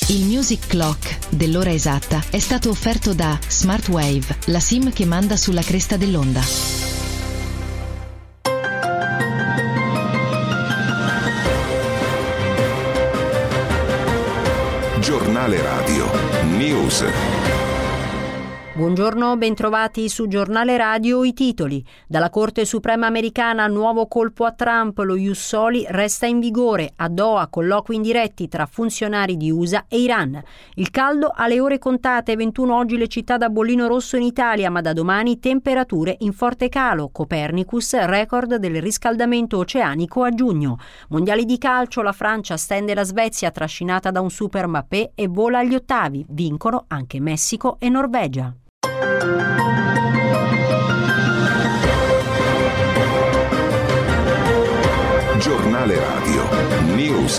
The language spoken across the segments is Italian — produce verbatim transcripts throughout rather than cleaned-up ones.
Il Music Clock dell'ora esatta è stato offerto da Smartwave, la SIM che manda sulla cresta dell'onda. Giornale Radio News. Buongiorno, bentrovati su Giornale Radio. I titoli. Dalla Corte Suprema americana, nuovo colpo a Trump, lo Ius Soli resta in vigore. A Doha, colloqui indiretti tra funzionari di U S A e Iran. Il caldo alle ore contate, ventuno oggi le città da bollino rosso in Italia, ma da domani temperature in forte calo. Copernicus, record del riscaldamento oceanico a giugno. Mondiali di calcio, la Francia stende la Svezia trascinata da un super Mbappé e vola agli ottavi. Vincono anche Messico e Norvegia. Giornale Radio News.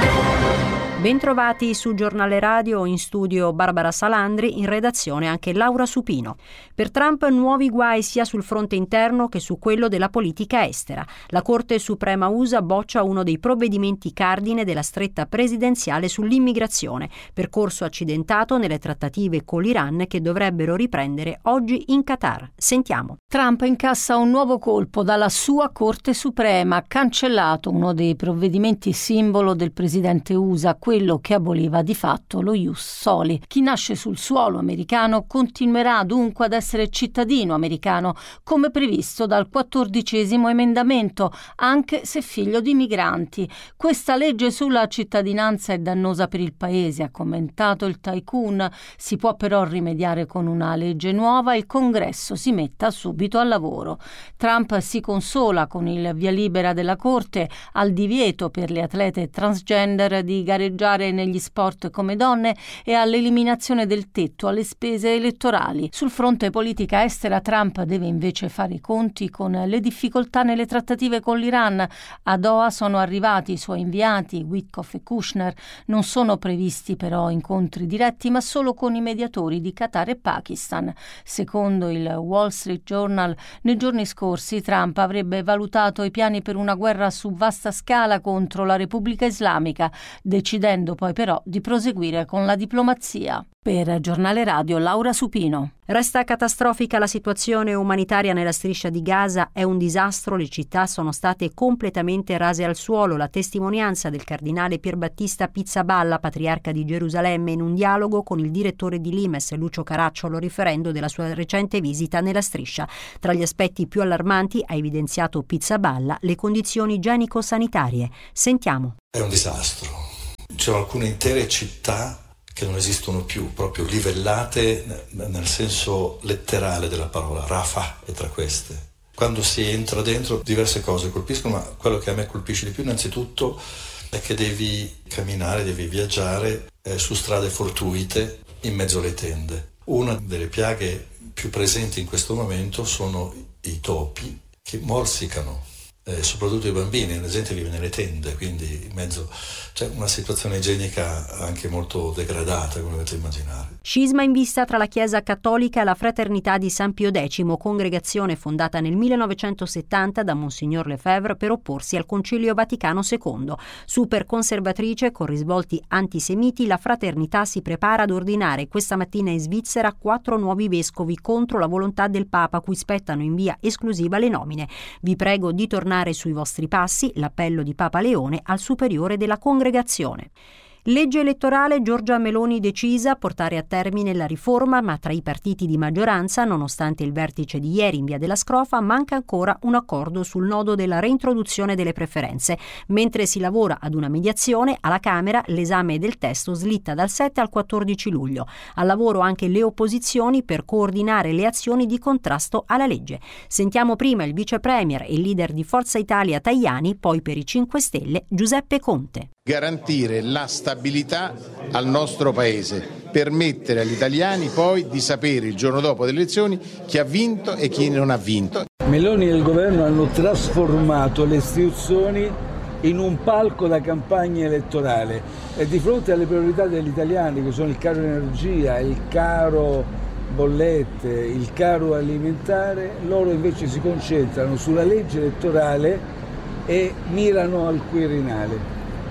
Bentrovati su Giornale Radio, in studio Barbara Salandri, in redazione anche Laura Supino. Per Trump nuovi guai sia sul fronte interno che su quello della politica estera. La Corte Suprema U S A boccia uno dei provvedimenti cardine della stretta presidenziale sull'immigrazione, percorso accidentato nelle trattative con l'Iran che dovrebbero riprendere oggi in Qatar. Sentiamo. Trump incassa un nuovo colpo dalla sua Corte Suprema, ha cancellato uno dei provvedimenti simbolo del presidente U S A, quello che aboliva di fatto lo Ius Soli. Chi nasce sul suolo americano continuerà dunque ad essere cittadino americano, come previsto dal quattordicesimo emendamento, anche se figlio di migranti. Questa legge sulla cittadinanza è dannosa per il paese, ha commentato il tycoon. Si può però rimediare con una legge nuova e il Congresso si metta subito al lavoro. Trump si consola con il via libera della Corte al divieto per le atlete transgender di gareggiare negli sport come donne e all'eliminazione del tetto alle spese elettorali. Sul fronte politica estera, Trump deve invece fare i conti con le difficoltà nelle trattative con l'Iran. A Doha sono arrivati i suoi inviati, Witkoff e Kushner. Non sono previsti però incontri diretti, ma solo con i mediatori di Qatar e Pakistan. Secondo il Wall Street Journal, nei giorni scorsi Trump avrebbe valutato i piani per una guerra su vasta scala contro la Repubblica Islamica, decidendo poi però di proseguire con la diplomazia. Per Giornale Radio, Laura Supino. Resta catastrofica la situazione umanitaria nella striscia di Gaza, è un disastro, le città sono state completamente rase al suolo. La testimonianza del cardinale Pierbattista Pizzaballa, patriarca di Gerusalemme, in un dialogo con il direttore di Limes, Lucio Caracciolo, riferendo della sua recente visita nella striscia. Tra gli aspetti più allarmanti, ha evidenziato Pizzaballa, le condizioni igienico-sanitarie. Sentiamo. È un disastro. Ci sono alcune intere città che non esistono più, proprio livellate nel senso letterale della parola. Rafah è tra queste. Quando si entra dentro diverse cose colpiscono, ma quello che a me colpisce di più innanzitutto è che devi camminare, devi viaggiare eh, su strade fortuite in mezzo alle tende. Una delle piaghe più presenti in questo momento sono i topi che morsicano. Eh, soprattutto i bambini, la gente vive nelle tende, quindi in mezzo c'è una situazione igienica anche molto degradata, come potete immaginare. Scisma in vista tra la Chiesa Cattolica e la Fraternità di San Pio X, congregazione fondata nel millenovecentosettanta da Monsignor Lefebvre per opporsi al Concilio Vaticano secondo. Super conservatrice con risvolti antisemiti, la Fraternità si prepara ad ordinare questa mattina in Svizzera quattro nuovi vescovi contro la volontà del Papa, cui spettano in via esclusiva le nomine. Vi prego di tornare sui vostri passi, l'appello di Papa Leone al superiore della congregazione. Legge elettorale, Giorgia Meloni decisa a portare a termine la riforma, ma tra i partiti di maggioranza, nonostante il vertice di ieri in via della Scrofa, manca ancora un accordo sul nodo della reintroduzione delle preferenze. Mentre si lavora ad una mediazione, alla Camera l'esame del testo slitta dal sette al quattordici luglio. Al lavoro anche le opposizioni per coordinare le azioni di contrasto alla legge. Sentiamo prima il vice premier e il leader di Forza Italia Tajani, poi per i cinque Stelle Giuseppe Conte. Garantire la stabilità al nostro Paese, permettere agli italiani poi di sapere il giorno dopo delle elezioni chi ha vinto e chi non ha vinto. Meloni e il governo hanno trasformato le istituzioni in un palco da campagna elettorale e di fronte alle priorità degli italiani, che sono il caro energia, il caro bollette, il caro alimentare, loro invece si concentrano sulla legge elettorale e mirano al Quirinale.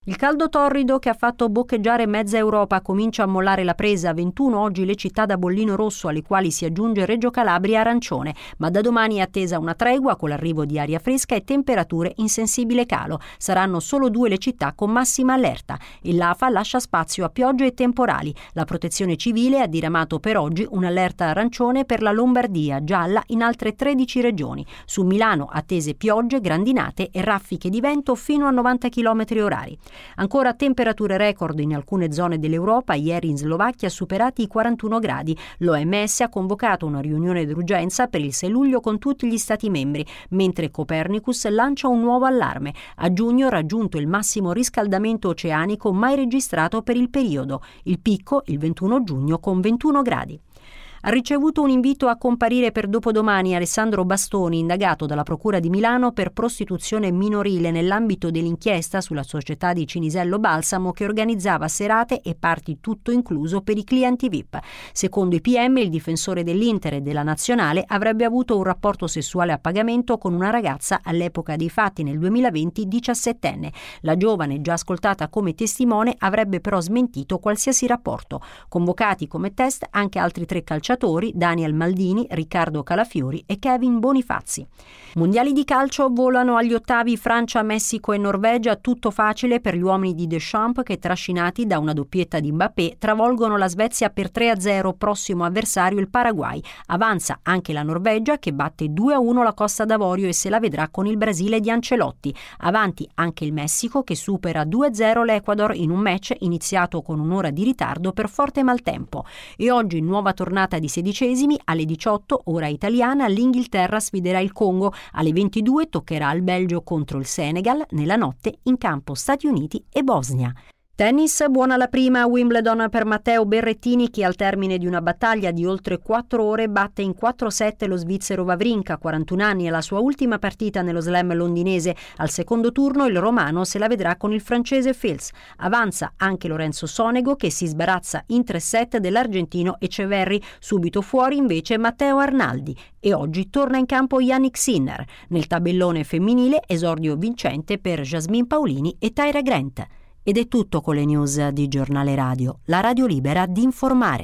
Il caldo torrido che ha fatto boccheggiare mezza Europa comincia a mollare la presa. ventuno oggi le città da bollino rosso, alle quali si aggiunge Reggio Calabria arancione, ma da domani è attesa una tregua con l'arrivo di aria fresca e temperature in sensibile calo. Saranno solo due le città con massima allerta. Il L A F A lascia spazio a piogge e temporali. La Protezione Civile ha diramato per oggi un'allerta arancione per la Lombardia, gialla in altre tredici regioni. Su Milano attese piogge, grandinate e raffiche di vento fino a novanta chilometri orari. Ancora temperature record in alcune zone dell'Europa, ieri in Slovacchia superati i quarantuno gradi. L'O M S ha convocato una riunione d'urgenza per il sei luglio con tutti gli Stati membri, mentre Copernicus lancia un nuovo allarme. A giugno raggiunto il massimo riscaldamento oceanico mai registrato per il periodo. Il picco il ventuno giugno con ventuno gradi. Ha ricevuto un invito a comparire per dopodomani Alessandro Bastoni, indagato dalla Procura di Milano per prostituzione minorile nell'ambito dell'inchiesta sulla società di Cinisello Balsamo che organizzava serate e party tutto incluso per i clienti V I P. Secondo i P M, il difensore dell'Inter e della Nazionale avrebbe avuto un rapporto sessuale a pagamento con una ragazza all'epoca dei fatti nel duemilaventi diciassettenne. La giovane, già ascoltata come testimone, avrebbe però smentito qualsiasi rapporto. Convocati come test anche altri tre calciatori, Daniel Maldini, Riccardo Calafiori e Kevin Bonifazzi. Mondiali di calcio, volano agli ottavi Francia, Messico e Norvegia, tutto facile per gli uomini di Deschamps che, trascinati da una doppietta di Mbappé, travolgono la Svezia per tre a zero, prossimo avversario il Paraguay. Avanza anche la Norvegia che batte due a uno la Costa d'Avorio e se la vedrà con il Brasile di Ancelotti. Avanti anche il Messico che supera due a zero l'Ecuador in un match iniziato con un'ora di ritardo per forte maltempo. E oggi nuova tornata di sedicesimi, alle diciotto ora italiana l'Inghilterra sfiderà il Congo, alle ventidue toccherà al Belgio contro il Senegal, nella notte in campo Stati Uniti e Bosnia. Tennis, buona la prima a Wimbledon per Matteo Berrettini che al termine di una battaglia di oltre quattro ore batte in quattro sette lo svizzero Wawrinka, quarantuno anni, alla sua ultima partita nello slam londinese. Al secondo turno il romano se la vedrà con il francese Fils. Avanza anche Lorenzo Sonego che si sbarazza in tre set dell'argentino Echeverri, subito fuori invece Matteo Arnaldi. E oggi torna in campo Yannick Sinner. Nel tabellone femminile esordio vincente per Jasmine Paolini e Tyra Grant. Ed è tutto con le news di Giornale Radio, la radio libera di informare.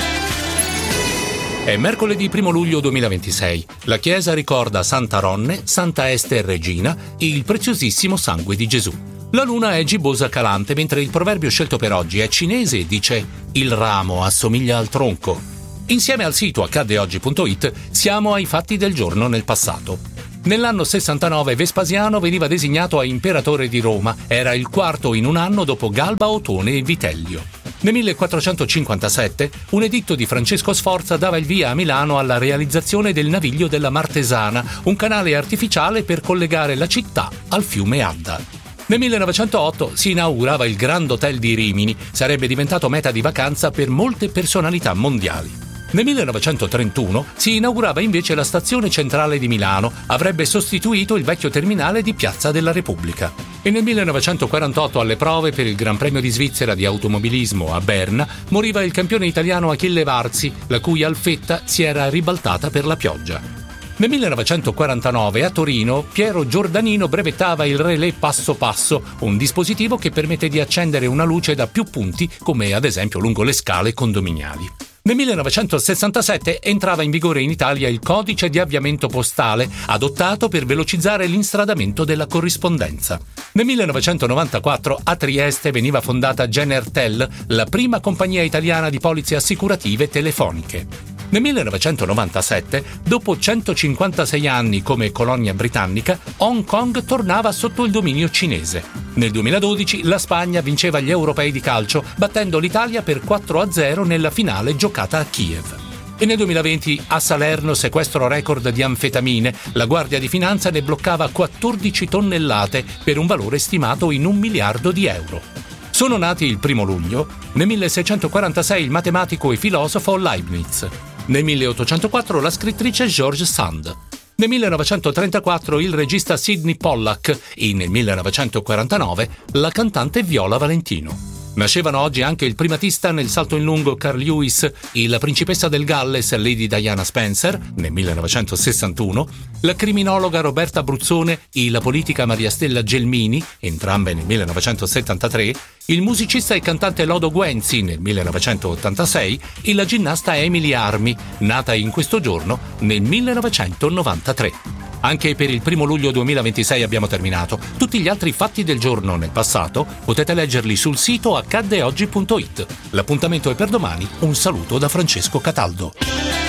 È mercoledì primo luglio duemilaventisei. La Chiesa ricorda Santa Ronne, Santa Ester Regina e il preziosissimo sangue di Gesù. La luna è gibbosa calante, mentre il proverbio scelto per oggi è cinese e dice «Il ramo assomiglia al tronco». Insieme al sito accadde oggi punto it siamo ai fatti del giorno nel passato. Nell'anno sessantanove Vespasiano veniva designato a imperatore di Roma, era il quarto in un anno dopo Galba, Otone e Vitellio. Nel millequattrocentocinquantasette un editto di Francesco Sforza dava il via a Milano alla realizzazione del Naviglio della Martesana, un canale artificiale per collegare la città al fiume Adda. Nel millenovecentootto si inaugurava il Grand Hotel di Rimini, sarebbe diventato meta di vacanza per molte personalità mondiali. Nel millenovecentotrentuno si inaugurava invece la stazione centrale di Milano, avrebbe sostituito il vecchio terminale di Piazza della Repubblica. E nel millenovecentoquarantotto alle prove per il Gran Premio di Svizzera di automobilismo a Berna moriva il campione italiano Achille Varzi, la cui Alfetta si era ribaltata per la pioggia. Nel millenovecentoquarantanove a Torino Piero Giordanino brevettava il relè passo passo, un dispositivo che permette di accendere una luce da più punti, come ad esempio lungo le scale condominiali. Nel millenovecentosessantasette entrava in vigore in Italia il codice di avviamento postale, adottato per velocizzare l'instradamento della corrispondenza. Nel millenovecentonovantaquattro a Trieste veniva fondata Genertel, la prima compagnia italiana di polizze assicurative telefoniche. Nel millenovecentonovantasette, dopo centocinquantasei anni come colonia britannica, Hong Kong tornava sotto il dominio cinese. Nel duemiladodici la Spagna vinceva gli europei di calcio, battendo l'Italia per quattro a zero nella finale giocata a Kiev. E nel duemilaventi a Salerno sequestro record di anfetamine, la Guardia di Finanza ne bloccava quattordici tonnellate per un valore stimato in un miliardo di euro. Sono nati il primo luglio, nel milleseicentoquarantasei il matematico e filosofo Leibniz. Nel milleottocentoquattro la scrittrice George Sand. Nel millenovecentotrentaquattro il regista Sidney Pollack e nel millenovecentoquarantanove la cantante Viola Valentino. Nascevano oggi anche il primatista nel salto in lungo Carl Lewis, la principessa del Galles Lady Diana Spencer nel millenovecentosessantuno, la criminologa Roberta Bruzzone e la politica Maria Stella Gelmini, entrambe nel millenovecentosettantatré, il musicista e cantante Lodo Guenzi nel millenovecentottantasei e la ginnasta Emily Armi, nata in questo giorno nel millenovecentonovantatré. Anche per il primo luglio duemilaventisei abbiamo terminato. Tutti gli altri fatti del giorno nel passato potete leggerli sul sito accadde oggi punto it. L'appuntamento è per domani. Un saluto da Francesco Cataldo.